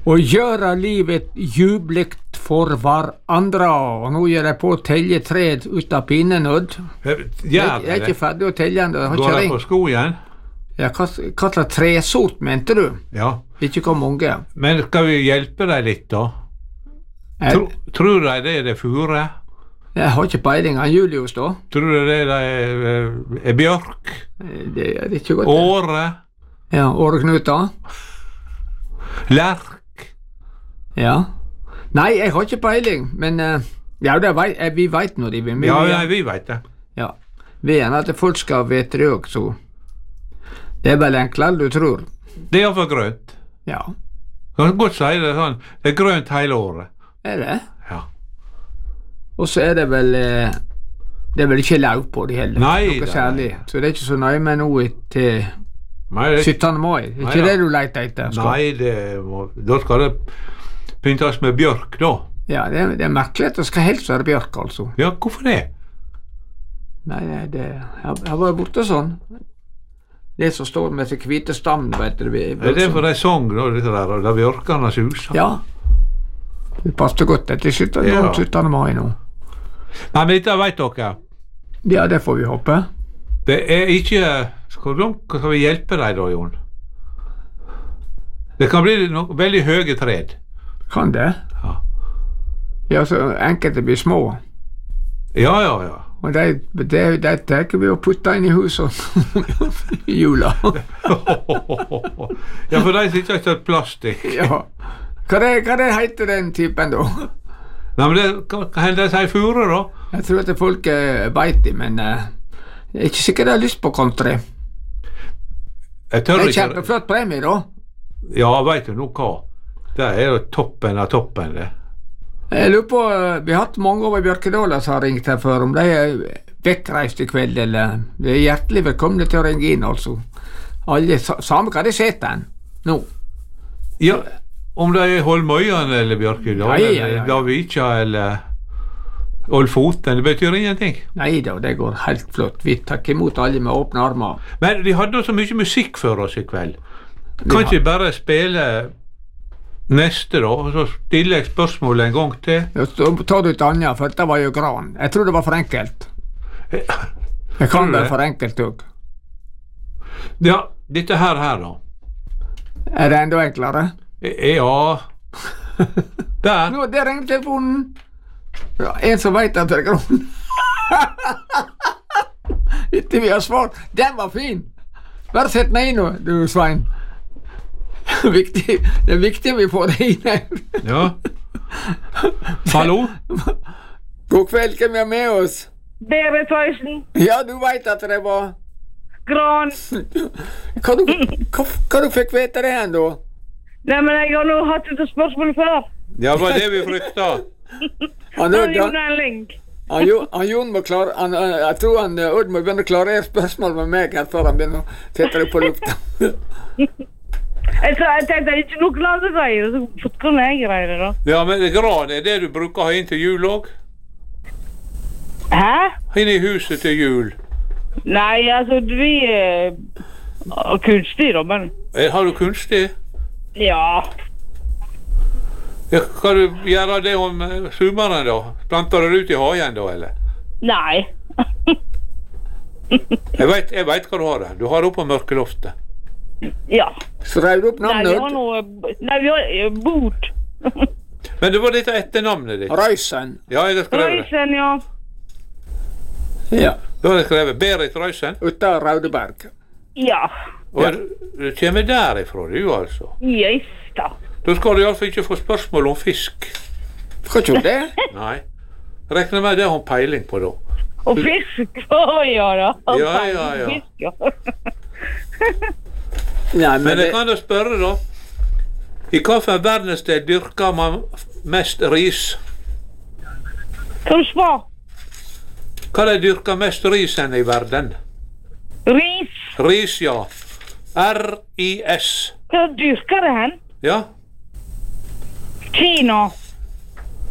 Og gjøre livet jubligt for hverandre. Og nå gjør jeg på å telle tred ut av pinnenødd. Jeg er ikke ferdig å telle ennå. Går jeg på sko igjen? Ja, hva slags tresort mente du? Ja. Ikke hvor mange. Men skal vi hjelpe deg litt da? Tror du det er fure? Jeg har ikke peiling av Julius da. Tror du det er bjørk? Det er ikke godt. Åre? Ja, åreknuta. Lerk? Ja. Nei, jeg har ikke peiling, men ja, vi vet nå det. Ja, vi vet det. Ja. Vi er at folk skal vite det også, så det er vel enklere du tror. Det er for grønt. Ja. Kan godt si det sånn, det er grønt hele året. Er det? Ja. Og så er det vel ikke laug på det heller. Nei, noe særlig. Så det er ikke så nøye med noe til 17. mai. Det er ikke det du leter etter? Nei, da skal det pyntes med bjørk da. Ja, det er merkelig at det skal helst være bjørk, altså. Ja, hvorfor det? Nei, jeg har vært borte sånn. Det som står med til hvite stammen, vet du. Er det for de sang da, da bjørkene suser? Ja. Det passer godt etter 17. mai nå. Nei, men dette vet dere. Ja, det får vi håpe. Det er ikke... Skal vi hjelpe deg da, Jon? Det kan bli veldig høye tred. Kan det? Ja. Ja, så enkelte blir små. Ja. Og de tenker vi å putte inn i huset i jula. Ja, for de sitter ikke et plastikk. Ja. Hva det heter den typen da? Nei, men hva hender det sier fure da? Jeg tror at folk vet det, men jeg er ikke sikkert jeg har lyst på country. Det er kjempeflott premie da. Ja, vet du nå hva? Det er jo toppen av toppen det. Jeg lurer på, vi har hatt mange over Bjørkedala som har ringt her før, om de er vekkreist i kveld, eller de er hjertelig velkomne til å ringe inn, altså. Alle, samme hva de setter den, nå. Ja, om det er Holmøyene eller Bjørkedala, eller Davika, eller Olfoten, det betyr ingenting. Nei da, det går helt flott. Vi takker imot alle med åpne armer. Men vi hadde så mye musikk for oss i kveld. Kan ikke bare spille neste da, og så stiller jeg spørsmålet en gang til. Ja, så tar du et annet, for det var jo gran. Jeg tror det var for enkelt. Jeg kan være for enkelt også. Ja, dette her da. Er det enda enklere? Ja. Der. Nå, det ringer telefonen. Ja, en som vet at det er gran. Etter vi har svart. Den var fin. Bare sett den inn nå, du Svein. Det er viktig vi får det inn her. Ja. Hallo? God kveld, hvem er med oss? Berit Høysen. Ja, du vet at det var gran. Hva du fikk vite det hen da? Nei, men jeg har nå hatt et spørsmål før. Ja, var det vi frykta. Jon må klare, jeg tror Odd må begynne å klare spørsmål med meg her før han begynner å sette det på lufta. Jeg tenkte ikke noe glasegreier, så fort kan jeg greie det da. Ja, men gran er det du bruker å ha inn til jul også? Hæ? Inn i huset til jul. Nei, altså, vi har kunstig da, men... Har du kunstig? Ja. Kan du gjøre det om sommeren da? Planter du ut i hagen da, eller? Nei. jeg vet hva du har der. Du har det oppe på mørkeloftet. Ja. Skrev du opp navnet? Nei, vi har bot. Men det var dette etternavnet ditt. Røysen. Ja, jeg har skrevet det. Røysen, ja. Ja. Da har jeg skrevet Berit Røysen. Ute av Raudeberg. Ja. Og du kommer derifra, du altså? Yes, da. Da skal du i hvert fall ikke få spørsmål om fisk. Skal ikke det? Nei. Regner med det har peiling på da. Og fisk? Ja da. Ja. Fisk, ja. Nei, men jeg kan da spørre da. I hvilken verdensdel dyrker man mest ris? Kan du svare? Hva de dyrker mest ris enn i verden? Ris? Ris, ja. R-I-S. Hva dyrker det hen? Ja. Kina.